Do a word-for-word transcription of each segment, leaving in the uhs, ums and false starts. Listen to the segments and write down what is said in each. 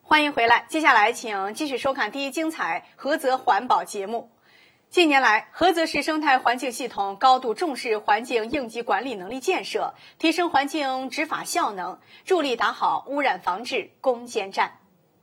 欢迎回来，接下来请继续收看第一精彩菏泽环保节目。近年来，菏泽市生态环境系统高度重视环境应急管理能力建设，提升环境执法效能，助力打好污染防治攻坚战。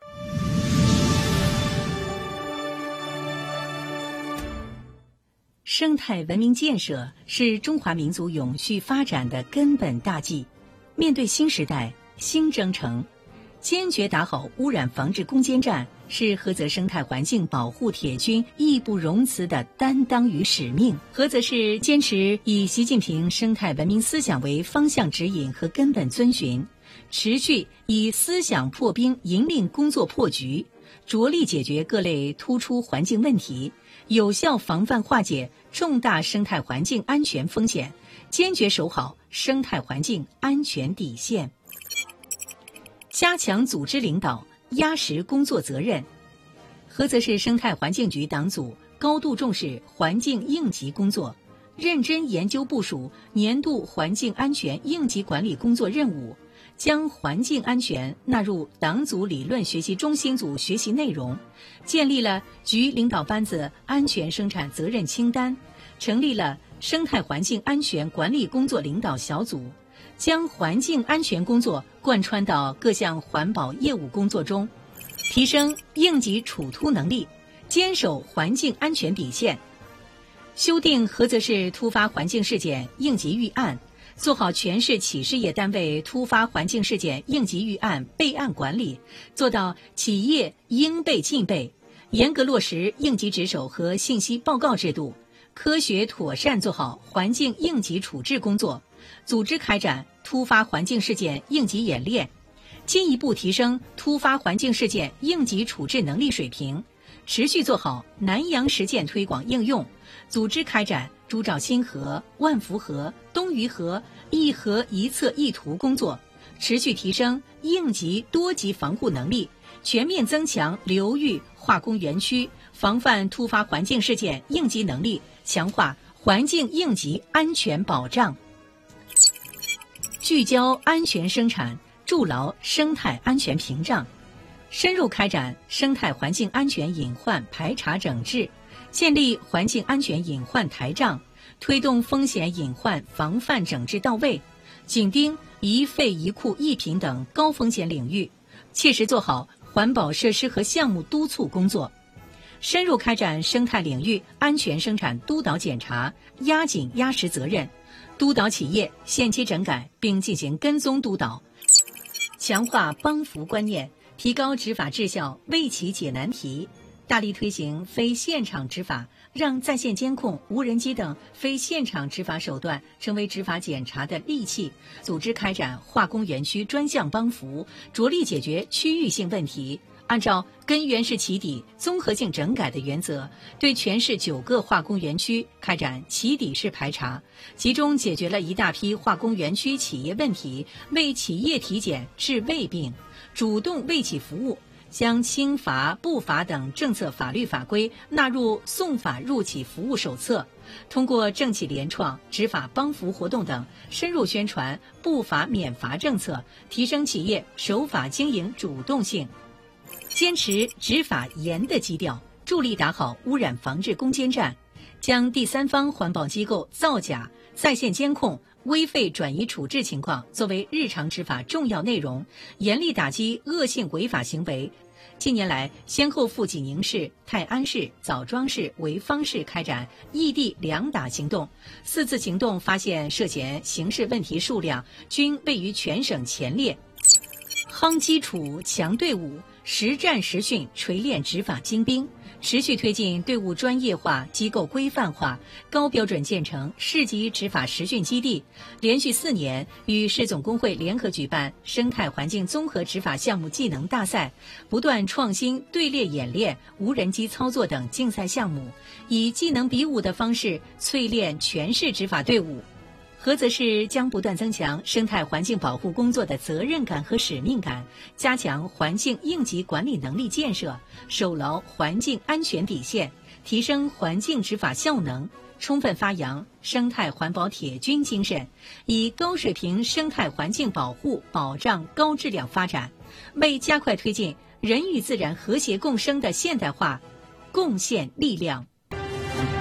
生态文明建设是中华民族永续发展的根本大计。面对新时代、新征程，坚决打好污染防治攻坚战是菏泽生态环境保护铁军义不容辞的担当与使命。菏泽市坚持以习近平生态文明思想为方向指引和根本遵循，持续以思想破冰引领工作破局，着力解决各类突出环境问题，有效防范化解重大生态环境安全风险，坚决守好生态环境安全底线。加强组织领导，压实工作责任。菏泽市生态环境局党组高度重视环境应急工作，认真研究部署年度环境安全应急管理工作任务，将环境安全纳入党组理论学习中心组学习内容，建立了局领导班子安全生产责任清单，成立了生态环境安全管理工作领导小组，将环境安全工作贯穿到各项环保业务工作中，提升应急处突能力，坚守环境安全底线。修订菏泽市突发环境事件应急预案，做好全市企事业单位突发环境事件应急预案备案管理，做到企业应备尽备，严格落实应急值守和信息报告制度，科学妥善做好环境应急处置工作，组织开展突发环境事件应急演练，进一步提升突发环境事件应急处置能力水平，持续做好南洋实践推广应用，组织开展朱兆新河、万福河、东隅河一河一策一图工作，持续提升应急多级防护能力，全面增强流域化工园区防范突发环境事件应急能力，强化环境应急安全保障。聚焦安全生产，筑牢生态安全屏障，深入开展生态环境安全隐患排查整治，建立环境安全隐患台账，推动风险隐患防范整治到位，紧盯一废一库一品等高风险领域，切实做好环保设施和项目督促工作，深入开展生态领域安全生产督导检查，压紧压实责任，督导企业限期整改并进行跟踪督导，强化帮扶观念，提高执法质效，为企解难题，大力推行非现场执法，让在线监控、无人机等非现场执法手段成为执法检查的利器，组织开展化工园区专项帮扶，着力解决区域性问题，按照根源式起底、综合性整改的原则，对全市九个化工园区开展起底式排查，集中解决了一大批化工园区企业问题，为企业体检治胃病，主动为企服务，将轻罚、不罚等政策法律法规纳入送法入企服务手册，通过政企联创、执法帮扶活动等，深入宣传不罚免罚政策，提升企业守法经营主动性。坚持执法严的基调，助力打好污染防治攻坚战，将第三方环保机构造假、在线监控、危废转移处置情况作为日常执法重要内容，严厉打击恶性违法行为。近年来，先后赴济宁市、泰安市、枣庄市、潍坊市开展异地两打行动，四次行动发现涉嫌刑事问题数量均位于全省前列。夯基础、强队伍，实战实训锤炼执法精兵，持续推进队伍专业化、机构规范化，高标准建成市级执法实训基地，连续四年与市总工会联合举办生态环境综合执法项目技能大赛，不断创新队列演练、无人机操作等竞赛项目，以技能比武的方式淬炼全市执法队伍。菏泽市将不断增强生态环境保护工作的责任感和使命感，加强环境应急管理能力建设，守牢环境安全底线，提升环境执法效能，充分发扬生态环保铁军精神，以高水平生态环境保护保障高质量发展，为加快推进人与自然和谐共生的现代化，贡献力量。